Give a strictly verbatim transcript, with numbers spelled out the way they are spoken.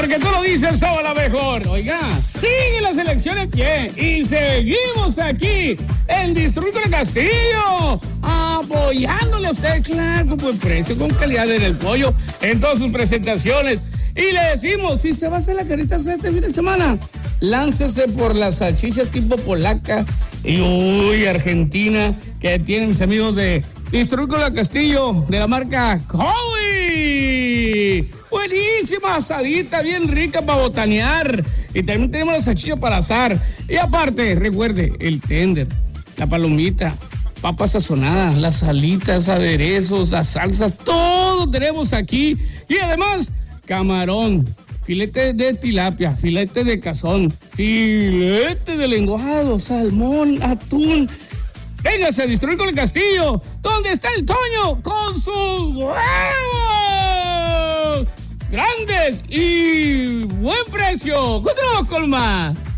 Porque tú lo dices, sabe la mejor. Oiga, sigue las elecciones bien. Y seguimos aquí en Distrito del Castillo, apoyándole a usted, claro, con buen precio, con calidad en el pollo, en todas sus presentaciones. Y le decimos, si se va a hacer la carita asada este fin de semana, láncese por las salchichas tipo polaca y uy, Argentina, que tienen mis amigos de Distrito del Castillo, de la marca Cowie. Buenísima asadita, bien rica para botanear. Y también tenemos la salchicha para asar. Y aparte, recuerde, el tender, la palomita, papas sazonadas, las alitas, aderezos, las salsas, todo tenemos aquí. Y además, camarón, filete de tilapia, filete de cazón, filete de lenguado, salmón, atún. Véngase a Distrito del Castillo, donde está el Toño con sus huevos grandes y buen precio. Continuamos con más.